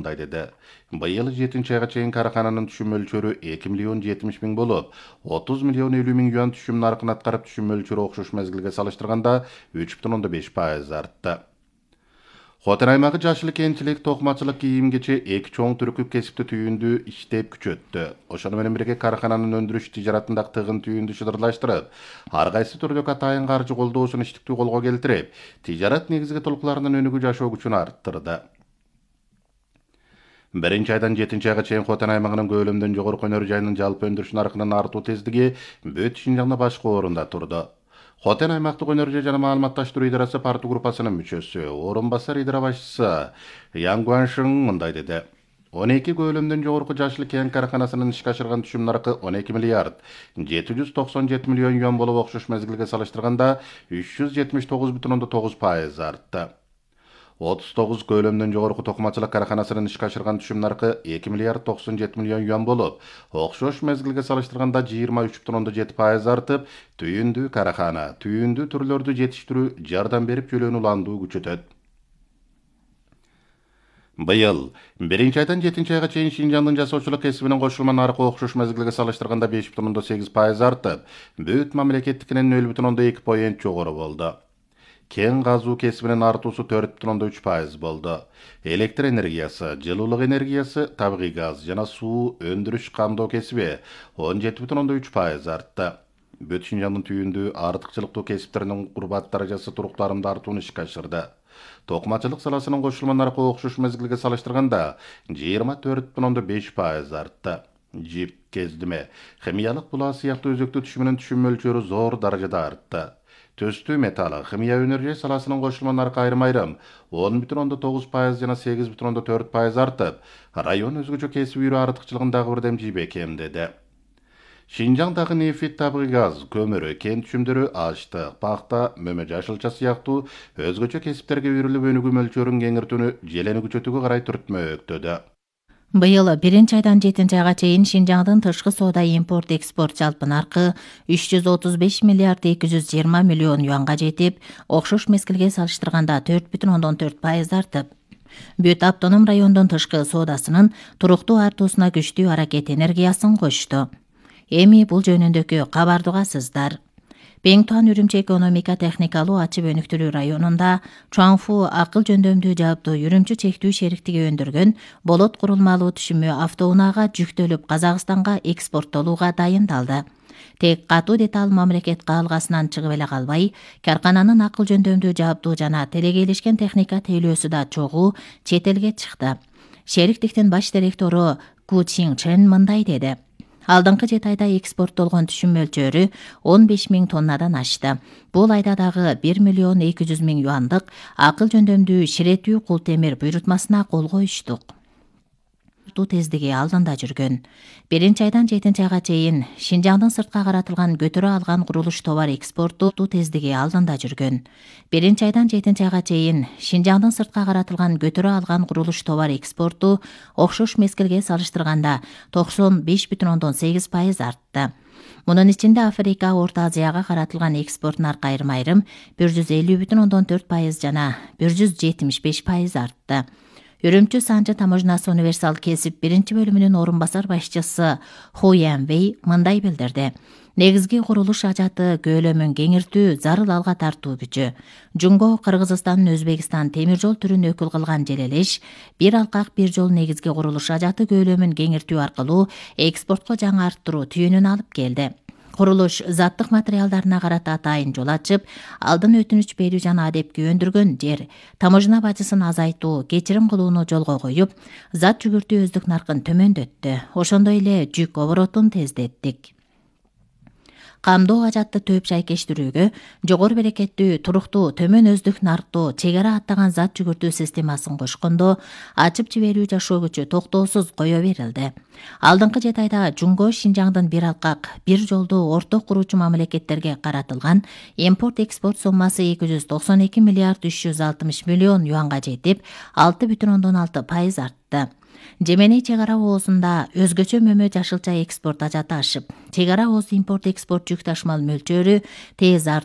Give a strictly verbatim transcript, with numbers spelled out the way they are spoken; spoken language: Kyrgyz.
мындай деди. Быйыл жетинчи айга чейин карахананын түшүм мөлчөрү эки миллион жетимиш миң болуп, отуз миллион элүү миң юан түшүм наркын аткарып, түшүм мөлчөрү окшош мезгилге салыштырганда үч бүтүн ондон беш пайыз артты. Хотен аймагы жашыл кенчилик, токмачылык, кийим-кече эки чоң түркүп кесипти түйүндү иштеп күчөттү. Ошону менен бирге карахананын өндүрүш тижаратындагы тыгын түйүндү шыдырлаштырып, ар кайсы түрдөгү атайын каржы колдоосун иштиктүү колго келтирип, тижарат негизги толукларынын өнүгүү жашоо күчүн арттырды. Биринчи айдан жетинчи айга чейин Хотен аймагынын Көөлөмдөн жогорку өнөр жайынын жалпы өндүрүш наркынын артуу тездиги бүт Шинжаңда башкы орунда турду. Хотен аймактык өнөр жана маалыматташтыруу идарасы парту группасынын мүчөсү, орун басар идара башчысы Ян Гуаншың мындай деди. он эки Көөлөмдөн жогорку жашыл кен караханасынын ишке ашырган түшүм наркы он эки миллиард жети жүз токсон жети миллион юан болуп, окшош мезгилге салыштырганда үч жүз жетимиш тогуз бүтүн ондон тогуз пайыз артты. отуз тогуз Көөлөмдөн жогорку токмачылык караханасынын ишке ашырган түшүм наркы эки миллиард токсон жети миллион юан болуп, окшош мезгилге салыштырганда жыйырма үч бүтүн ондон жети пайыз артып, түйүндүү карахана, түйүндүү түрлөрдү жетиштирүү, жардам берип жөлөөнү уландуу күчөтөт. Быйыл биринчи айдан жетинчи айга чейин Шинжаңдын жасоочулук кесибинин кошулма наркы окшош мезгилге салыштырганда беш бүтүн ондон сегиз пайыз артып, бүт мамлекеттикинен нөл бүтүн ондон эки поент жогору болду. Кен казуу кесибинин артуусу төрт бүтүн ондон үч пайыз болду. Электр энергиясы, жылуулук энергиясы, табигый газ жана суу өндүрүш камдоо кесиби он жети бүтүн ондон үч пайыз артты. Бүт Шинжаңдын түйүндүү артыкчылыктуу кесиптеринин урбат даражасы туруктуу арымды артууну ишке ашырды. Токмачылык саласынын кошулма наркы окшош мезгилге салыштырганда жыйырма төрт бүтүн ондон беш пайыз артты. Жип, кездиме, химиялык булаа сыяктуу өзөктүү түшүмүнүн түшүм мөлчөрү зор даражада артты. Төстүү металл, химия өнөр саласынын кошулма наркы айрым-айрым он бүтүн ондон тогуз пайыз жана сегиз бүтүн ондон төрт пайыз артып, район өзгөчө кесип үйрө артыкчылыгын дагы бирдем жийбек эмдеди. Шинжаңдагы нефть, табигый газ, көмүрү, кен түшүмдөрү аштык, пахта, мөмө жашылча сыяктуу өзгөчө кесиптерге үйрүлүп өнүгүү мөлчөрүн кеңиртүүнү, желени күчөтүүгө карай түртмөктөдө. Быйыл биринчи айдан жетинчи айга чейин Шинжаңдын тышкы соода импорт-экспорт жалпы наркы үч жүз отуз беш миллиард эки жүз жыйырма миллион юанга жетип, окшош мезгилге салыштырганда төрт бүтүн ондон төрт пайыз артып, бүт автоном райондун тышкы соодасынын туруктуу артуусуна күчтүү аракет энергиясын кошту. Эми бул жөнүндөгү кабарды угасыздар. Пеңтуан Үрүмчи экономика техникалуу ачып өнүктүрүү районунда Чуанфу акыл жөндөмдүү жабдуу Үрүмчү чектүү шериктиги өндүргөн болот курулмалуу түшүмү автоунаага жүктөлүп Казакстанга экспорттолууга дайындалды. Тек катуу деталь мамлекет каалгасынан чыгып эле калбай, каркананын акыл жөндөмдүү жабдуу жана телегейлешкен техника тейлөөсү да чогуу чет элге чыкты. Шериктиктин баш директору Ку Чин Чен мындай деди. Алдыңкы жети айда экспорттолгон түшүм мөлчөрү он беш миң тоннадан ашты. Бул айда дагы бир миллион эки жүз миң юандык акыл жөндөмдүү ширетүү кул темир буйрутмасына кол коюштук. Тездиги алдында жүргөн. Биринчи айдан жетинчи айга чейин Шинжаңдын сыртка каратылган көтөрө алган курулуш товар экспорту тездиги алдында жүргөн. Биринчи айдан жетинчи айга чейин Шинжаңдын сыртка каратылган көтөрө алган курулуш товар экспорту окшош мезгилге салыштырганда токсон беш бүтүн ондон сегиз пайыз артты. Мунун ичинде Африка, Орто Азияга каратылган экспорт наркы айрым-айрым бир жүз элүү бүтүн ондон төрт пайыз жана бир жүз жетимиш беш пайыз артты. Үрүмчү Санжы таможнасы универсал кесип биринчи бөлүмүнүн орун басар башчысы Ху Янвей мындай билдирди. Негизги курулуш ажаты көөлөмүн кеңиртүү, зарыл алга тартуу күчү. Жунго Кыргызстан, Өзбекстан темир жол түрүн өкүл кылган желелеш, бир алкак бир жол негизги курулуш ажаты көөлөмүн кеңиртүү аркылуу экспортко жаңы арттыруу түйүнүн алып келди. Курулуш заттык материалдарына карата атайын жол ачып, алдын өтүнүч берүү жана адепки өндүргөн жер, таможна бажысын азайтуу, кечирим кылууну жолго коюп, зат жүгүртүү өздүк наркын төмөндөттү. Ошондой эле жүк оборотун тездеттик. Камдоо ажатты төп шайкештирүүгө жогору берекеттүү, туруктуу, төмөн өздүк нарктуу, чек ара аттаган зат жүгүртүү системасын кошкондо ачып жиберүү жашоо күчү токтоосуз кое берилди. Алдыңкы жети айда Жунго Шинжаңдын бир алкак, бир жолду орток куруучу мамлекеттерге каратылган импорт-экспорт суммасы эки жүз токсон эки миллиард үч жүз алтымыш миллион юанга жетип, алты бүтүн ондон алты пайыз артты. Жеменей чек ара оозунда өзгөчө мөмө жашылча экспорт ажаты ашып, чек ара ооз импорт-экспорт жүк ташымал мөлчөрү тез артып